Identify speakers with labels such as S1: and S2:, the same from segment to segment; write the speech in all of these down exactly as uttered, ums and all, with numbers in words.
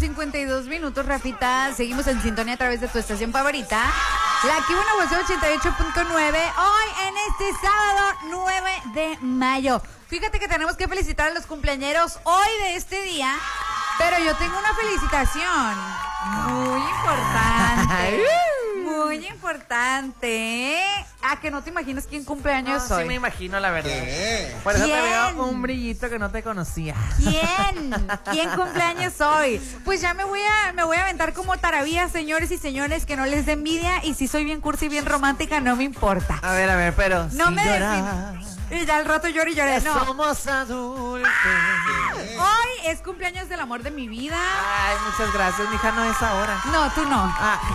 S1: cincuenta y dos minutos, Rafita. Seguimos en sintonía a través de tu estación favorita, la Q uno ochenta y ocho punto nueve. Hoy en este sábado nueve de mayo. Fíjate que tenemos que felicitar a los cumpleañeros hoy de este día, pero yo tengo una felicitación muy importante. Muy importante. ¿A que no te imaginas quién cumpleaños
S2: no,
S1: hoy?
S2: Sí me imagino, la verdad.
S3: ¿Qué?
S2: Por eso te
S1: ¿Quién?
S2: veo un brillito que no te conocía.
S1: ¿Quién? ¿Quién cumpleaños hoy? Pues ya me voy a me voy a aventar como tarabía, señores y señores, que no les dé envidia. Y si soy bien cursi y bien romántica, no me importa.
S2: A ver, a ver, pero
S1: No
S2: si
S1: me
S2: lloras,
S1: Y ya al rato lloro y lloré. No.
S2: somos adultos.
S1: Hoy es cumpleaños del amor de mi vida.
S2: Ay, muchas gracias, mija, no es ahora.
S1: No, tú no.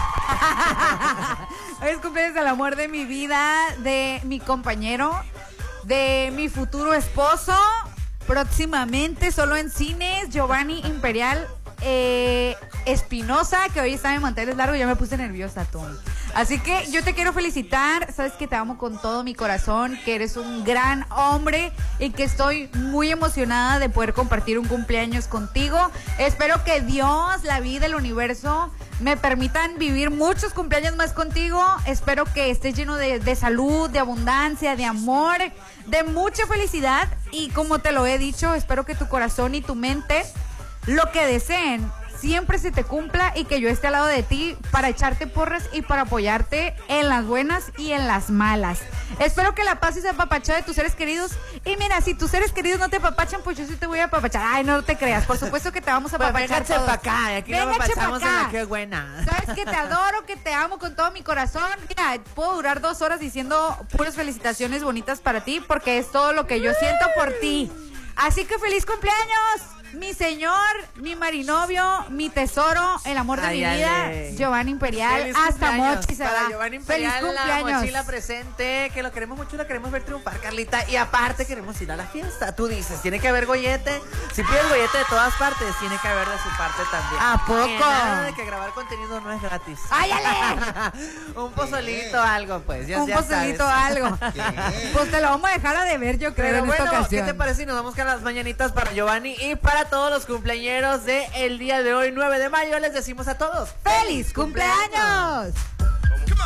S2: Ah,
S1: Hoy es cumpleaños del amor de mi vida, de mi compañero, de mi futuro esposo. Próximamente, solo en cines, Giovanni Imperial eh, Espinosa, que hoy está en manteles largos. Ya me puse nerviosa, tú. Así que yo te quiero felicitar, sabes que te amo con todo mi corazón, que eres un gran hombre y que estoy muy emocionada de poder compartir un cumpleaños contigo. Espero que Dios, la vida, el universo me permitan vivir muchos cumpleaños más contigo. Espero que estés lleno de, de salud, de abundancia, de amor, de mucha felicidad y como te lo he dicho, espero que tu corazón y tu mente lo que deseen siempre se te cumpla y que yo esté al lado de ti para echarte porras y para apoyarte en las buenas y en las malas. Espero que la paz y se apapachada de tus seres queridos. Y mira, si tus seres queridos no te apapachan, pues yo sí te voy a apapachar. Ay, no te creas, por supuesto que te vamos a
S2: pues
S1: apapachar
S2: véngase
S1: todos.
S2: para acá, y aquí
S1: Véngase
S2: nos
S1: pa'
S2: pasamos en
S1: acá.
S2: la que buena.
S1: Sabes que te adoro, que te amo con todo mi corazón. Mira, puedo durar dos horas diciendo puras felicitaciones bonitas para ti, porque es todo lo que yo siento por ti. Así que feliz cumpleaños, mi señor, mi marinovio, mi tesoro, el amor de
S2: Ay,
S1: mi
S2: ay,
S1: vida,
S2: ay.
S1: Giovanni Imperial.
S2: Feliz
S1: Hasta
S2: cumpleaños
S1: Mochi se
S2: para
S1: va.
S2: Giovanni
S1: Feliz
S2: Imperial, la
S1: cumpleaños.
S2: mochila presente, que lo queremos mucho, lo queremos ver triunfar, Carlita. Y aparte queremos ir a la fiesta. Tú dices, tiene que haber gollete. Si pides gollete de todas partes, tiene que haber de su parte también.
S1: ¿A poco?
S2: Que nada de que grabar contenido no es gratis.
S1: ¡Áyale!
S2: Un pozolito, algo, pues. Ya,
S1: Un
S2: ya
S1: pozolito,
S2: sabes.
S1: algo.
S3: ¿Qué?
S1: Pues te lo vamos a dejar a deber, yo creo,
S2: Pero
S1: en
S2: bueno,
S1: esta ocasión.
S2: ¿qué te parece si nos vamos con las mañanitas para Giovanni y para todos los cumpleañeros de el día de hoy, nueve de mayo? Les decimos a todos
S1: ¡Feliz cumpleaños!